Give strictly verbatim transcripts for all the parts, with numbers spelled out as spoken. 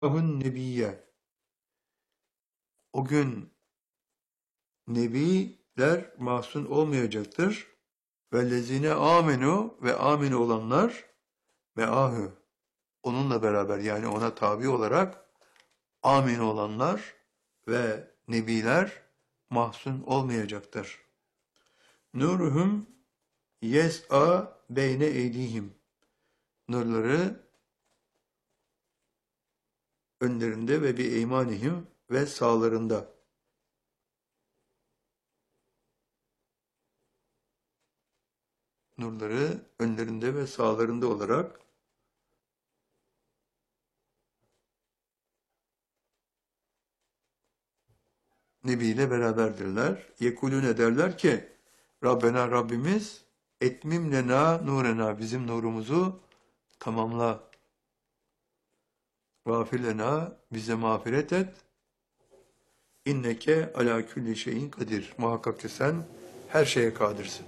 Ahun Nebiye. O gün nebiler mahzun olmayacaktır. Vellezine amenu ve aminu olanlar ve ahü. Onunla beraber yani ona tabi olarak amin olanlar ve nebiler mahzun olmayacaktır. Nuruhum yes'a beyne eydihim. Nurları önlerinde ve bir eymanihim ve sağlarında. Nurları önlerinde ve sağlarında olarak Nebi ile beraberdirler. Yekulune derler ki Rabbena Rabbimiz etmim lena nurena bizim nurumuzu tamamla. Gafir lena bize mağfiret et. İnneke ala külli şeyin kadir. Muhakkak ki sen her şeye kadirsin.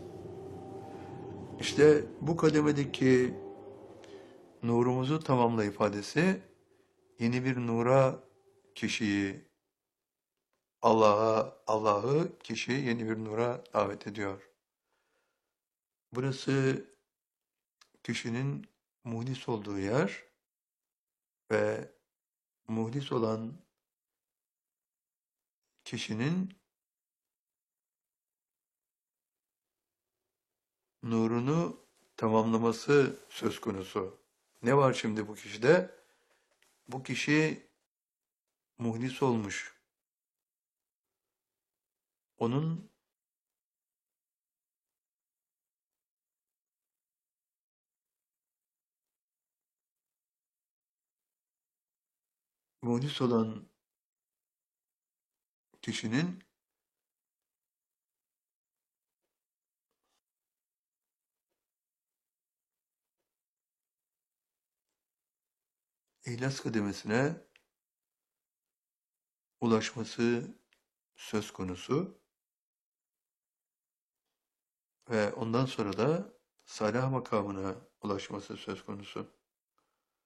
İşte bu kademedeki nurumuzu tamamla ifadesi yeni bir nura kişiyi Allah'a Allah'ı kişi yeni bir nura davet ediyor. Burası kişinin muhdis olduğu yer ve muhdis olan kişinin nurunu tamamlaması söz konusu. Ne var şimdi bu kişide? Bu kişi muhdis olmuş. Onun muhdis olan kişinin ihlas kademesine ulaşması söz konusu ve ondan sonra da salah makamına ulaşması söz konusu.